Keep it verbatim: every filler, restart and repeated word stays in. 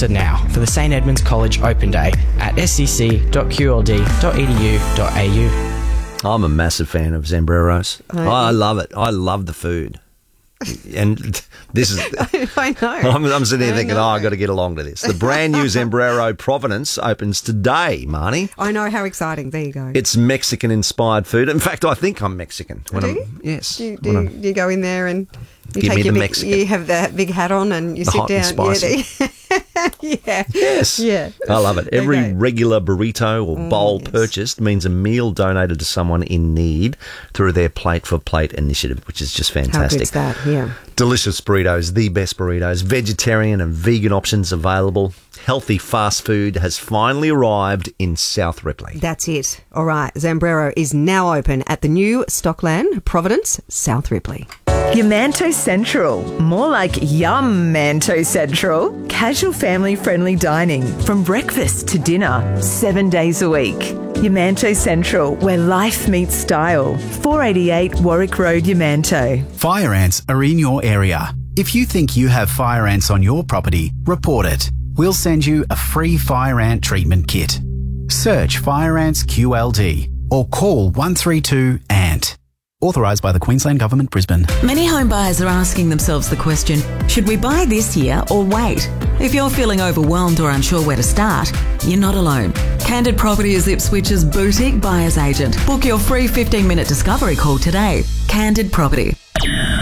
register now for the St Edmunds College Open Day at s e c dot q l d dot e d u dot a u. I'm a massive fan of Zambreros. Oh, I love it. I love the food. And this is... I know. I'm, I'm sitting here I thinking, know. oh, I've got to get along to this. The brand new Zambrero Providence opens today, Marnie. I know, how exciting. There you go. It's Mexican-inspired food. In fact, I think I'm Mexican. When Do I'm, you? Yes. Do you, when do I'm- you, you go in there and you Give take me your the big, Mexican. you have that big hat on and you The sit hot and down. spicy. Yeah, yeah. Yes. Yeah. I love it. Every Okay. regular burrito or bowl yes. purchased means a meal donated to someone in need through their Plate for Plate initiative, which is just How fantastic. good's that? Yeah. Delicious burritos, the best burritos, vegetarian and vegan options available. Healthy fast food has finally arrived in South Ripley. That's it. All right. Zambrero is now open at the new Stockland, Providence, South Ripley. Yamanto Central. More like Yum Manto Central. Casual family-friendly dining from breakfast to dinner, seven days a week. Yamanto Central, where life meets style. four eighty-eight Warwick Road, Yamanto. Fire ants are in your area. If you think you have fire ants on your property, report it. We'll send you a free fire ant treatment kit. Search Fire Ants Q L D or call one three two A N T. Authorised by the Queensland Government, Brisbane. Many home buyers are asking themselves the question, should we buy this year or wait? If you're feeling overwhelmed or unsure where to start, you're not alone. Candid Property is Ipswich's boutique buyer's agent. Book your free fifteen minute discovery call today. Candid Property.